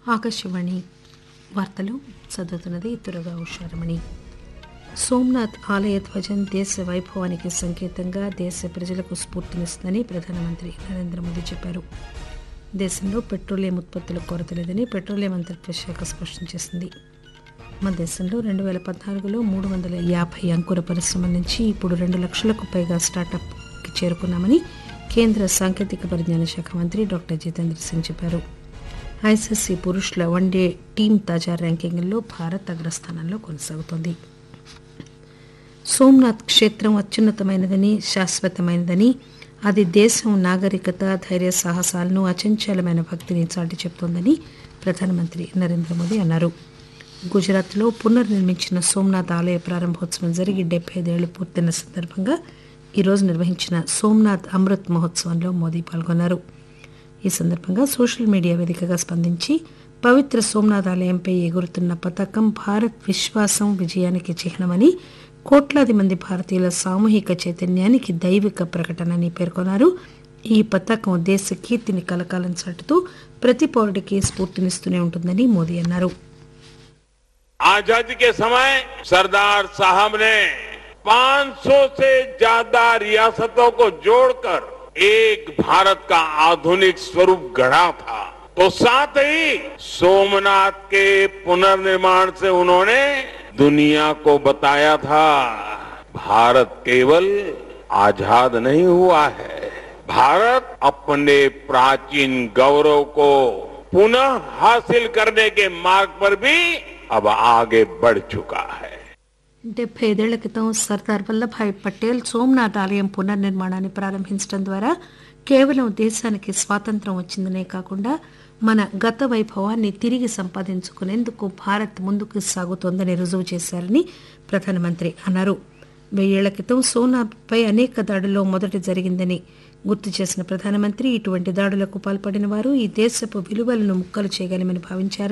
ఆకాశవాణి వార్తలు చదువుతున్నది తురగా ఉషారమణి. సోమనాథ్ ఆలయ ధ్వజం దేశ వైభవానికి సంకేతంగా దేశ ప్రజలకు స్ఫూర్తినిస్తుందని ప్రధానమంత్రి నరేంద్ర మోదీ చెప్పారు. దేశంలో పెట్రోలియం ఉత్పత్తుల కొరత లేదని పెట్రోలియం మంత్రిత్వ శాఖ స్పష్టం చేసింది. మన దేశంలో 2014లో 350 అంకుర పరిశ్రమల నుంచి ఇప్పుడు 2 లక్షలకు పైగా స్టార్టప్కి చేరుకున్నామని కేంద్ర సాంకేతిక పరిజ్ఞాన శాఖ మంత్రి డాక్టర్ జితేంద్ర సింగ్ చెప్పారు. ఐసీసీ పురుషుల వన్డే టీం తాజా ర్యాంకింగ్లో భారత్ అగ్రస్థానంలో కొనసాగుతోంది. సోమనాథ్ క్షేత్రం అత్యున్నతమైనదని శాశ్వతమైనదని, అది దేశం నాగరికత ధైర్య సాహసాలను అచంచలమైన భక్తిని చాటి చెబుతోందని ప్రధానమంత్రి నరేంద్ర మోదీ అన్నారు. గుజరాత్లో పునర్నిర్మించిన సోమనాథ్ ఆలయ ప్రారంభోత్సవం జరిగి 75 ఏళ్లు పూర్తయిన సందర్భంగా ఈరోజు నిర్వహించిన సోమనాథ్ అమృత్ మహోత్సవంలో మోదీ పాల్గొన్నారు. ఈ సందర్భంగా సోషల్ మీడియా వేదికగా స్పందించి పవిత్ర సోమనాథ్ ఆలయంపై ఎగురుతున్న పతాకం భారత్ విశ్వాసం విజయానికి చిహ్నమని, కోట్లాది మంది భారతీయుల సామూహిక చైతన్యానికి దైవిక ప్రకటనని పేర్కొన్నారు. ఈ పతాకం దేశ కీర్తిని కలకాలం చాటుతూ ప్రతి పౌరుడికి స్ఫూర్తినిస్తూనే ఉంటుందని మోదీ అన్నారు. आजादी के समय सरदार साहब ने 500 से ज्यादा रियासतों को जोड़कर एक भारत का आधुनिक स्वरूप गढ़ा था. तो साथ ही सोमनाथ के पुनर्निर्माण से उन्होंने दुनिया को बताया था, भारत केवल आजाद नहीं हुआ है, भारत अपने प्राचीन गौरव को पुनः हासिल करने के मार्ग पर भी अब आगे बढ़ चुका है. 75 ఏళ్ల క్రితం సర్దార్ వల్లభాయ్ పటేల్ సోమనాథ్ ఆలయం పునర్నిర్మాణాన్ని ప్రారంభించడం ద్వారా కేవలం దేశానికి స్వాతంత్ర్యం వచ్చిందనే కాకుండా మన గత వైభవాన్ని తిరిగి సంపాదించుకునేందుకు భారత్ ముందుకు సాగుతోందని రుజువు చేశారని ప్రధానమంత్రి అన్నారు. 1000 ఏళ్ల క్రితం సోమనాథ్పై అనేక దాడుల్లో మొదటి జరిగిందని గుర్తు చేసిన ప్రధానమంత్రి ఇటువంటి దాడులకు పాల్పడిన వారు ఈ దేశపు విలువలను ముక్కలు చేయగలమని భావించారు.